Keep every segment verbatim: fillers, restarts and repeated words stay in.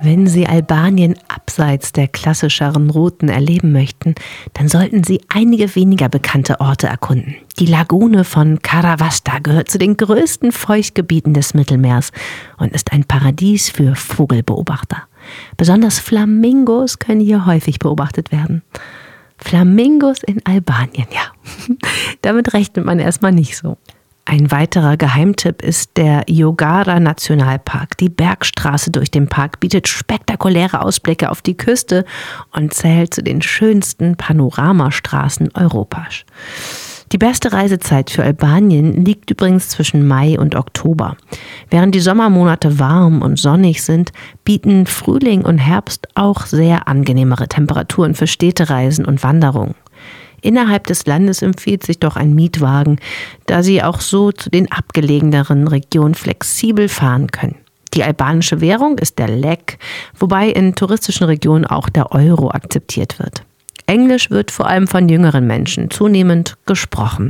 Wenn Sie Albanien abseits der klassischeren Routen erleben möchten, dann sollten Sie einige weniger bekannte Orte erkunden. Die Lagune von Karavasta gehört zu den größten Feuchtgebieten des Mittelmeers und ist ein Paradies für Vogelbeobachter. Besonders Flamingos können hier häufig beobachtet werden. Flamingos in Albanien, ja. Damit rechnet man erstmal nicht so. Ein weiterer Geheimtipp ist der Jogara-Nationalpark. Die Bergstraße durch den Park bietet spektakuläre Ausblicke auf die Küste und zählt zu den schönsten Panoramastraßen Europas. Die beste Reisezeit für Albanien liegt übrigens zwischen Mai und Oktober. Während die Sommermonate warm und sonnig sind, bieten Frühling und Herbst auch sehr angenehmere Temperaturen für Städtereisen und Wanderungen. Innerhalb des Landes empfiehlt sich doch ein Mietwagen, da Sie auch so zu den abgelegeneren Regionen flexibel fahren können. Die albanische Währung ist der Lek, wobei in touristischen Regionen auch der Euro akzeptiert wird. Englisch wird vor allem von jüngeren Menschen zunehmend gesprochen.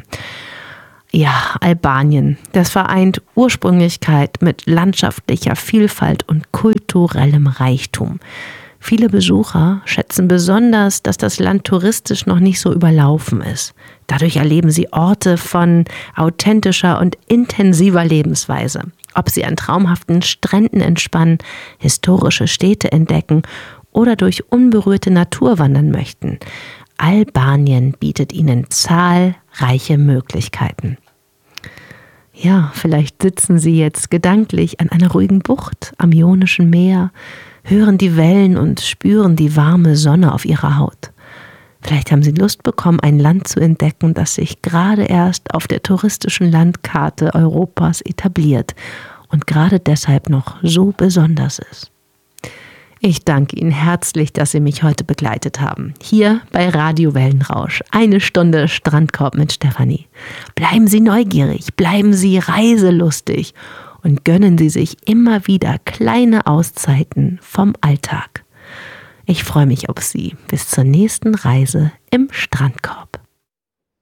Ja, Albanien, das vereint Ursprünglichkeit mit landschaftlicher Vielfalt und kulturellem Reichtum. Viele Besucher schätzen besonders, dass das Land touristisch noch nicht so überlaufen ist. Dadurch erleben sie Orte von authentischer und intensiver Lebensweise. Ob sie an traumhaften Stränden entspannen, historische Städte entdecken oder durch unberührte Natur wandern möchten. Albanien bietet ihnen zahlreiche Möglichkeiten. Ja, vielleicht sitzen Sie jetzt gedanklich an einer ruhigen Bucht am Ionischen Meer, hören die Wellen und spüren die warme Sonne auf ihrer Haut. Vielleicht haben Sie Lust bekommen, ein Land zu entdecken, das sich gerade erst auf der touristischen Landkarte Europas etabliert und gerade deshalb noch so besonders ist. Ich danke Ihnen herzlich, dass Sie mich heute begleitet haben. Hier bei Radio Wellenrausch. Eine Stunde Strandkorb mit Stefanie. Bleiben Sie neugierig, bleiben Sie reiselustig und gönnen Sie sich immer wieder kleine Auszeiten vom Alltag. Ich freue mich auf Sie. Bis zur nächsten Reise im Strandkorb.